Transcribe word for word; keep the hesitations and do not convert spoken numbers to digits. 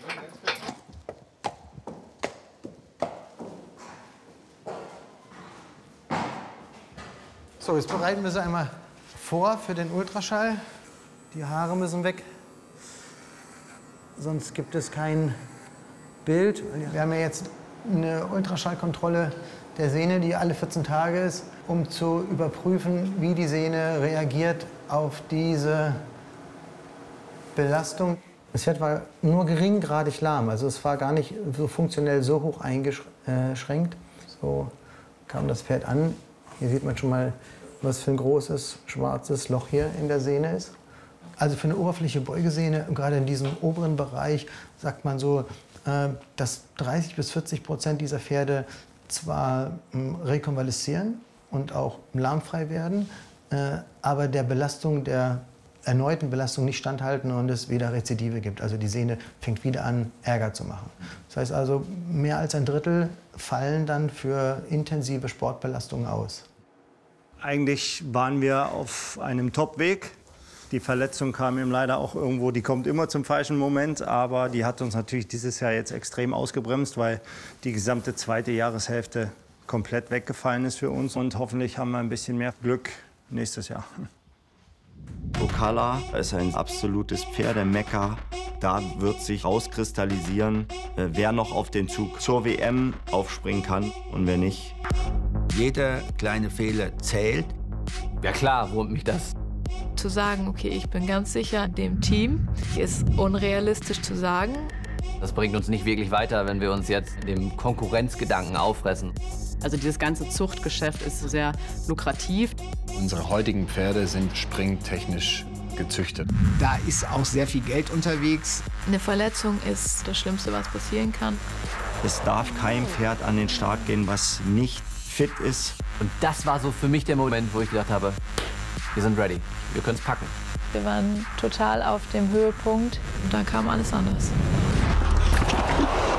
So, jetzt bereiten wir sie einmal vor für den Ultraschall. Die Haare müssen weg, sonst gibt es kein Bild. Wir haben ja jetzt eine Ultraschallkontrolle der Sehne, die alle vierzehn Tage ist, um zu überprüfen, wie die Sehne reagiert auf diese Belastung. Das Pferd war nur geringgradig lahm, also es war gar nicht so funktionell so hoch eingeschränkt. So kam das Pferd an. Hier sieht man schon mal, was für ein großes schwarzes Loch hier in der Sehne ist. Also für eine oberflächliche Beugesehne, gerade in diesem oberen Bereich, sagt man so, dass dreißig bis vierzig Prozent dieser Pferde zwar rekonvaleszieren und auch lahmfrei werden, aber der Belastung, der erneuten Belastung nicht standhalten und es wieder Rezidive gibt. Also die Sehne fängt wieder an, Ärger zu machen. Das heißt also, mehr als ein Drittel fallen dann für intensive Sportbelastungen aus. Eigentlich waren wir auf einem Top-Weg. Die Verletzung kam ihm leider auch irgendwo, die kommt immer zum falschen Moment, aber die hat uns natürlich dieses Jahr jetzt extrem ausgebremst, weil die gesamte zweite Jahreshälfte komplett weggefallen ist für uns. Und hoffentlich haben wir ein bisschen mehr Glück nächstes Jahr. Ocala ist ein absolutes Pferdemekka. Da wird sich rauskristallisieren, wer noch auf den Zug zur W M aufspringen kann und wer nicht. Jeder kleine Fehler zählt. Ja klar, wurmt mich das. Zu sagen, okay, ich bin ganz sicher dem Team, ist unrealistisch zu sagen. Das bringt uns nicht wirklich weiter, wenn wir uns jetzt dem Konkurrenzgedanken auffressen. Also dieses ganze Zuchtgeschäft ist sehr lukrativ. Unsere heutigen Pferde sind springtechnisch gezüchtet. Da ist auch sehr viel Geld unterwegs. Eine Verletzung ist das Schlimmste, was passieren kann. Es darf kein Pferd an den Start gehen, was nicht fit ist. Und das war so für mich der Moment, wo ich gedacht habe, wir sind ready, wir können es packen. Wir waren total auf dem Höhepunkt und dann kam alles anders.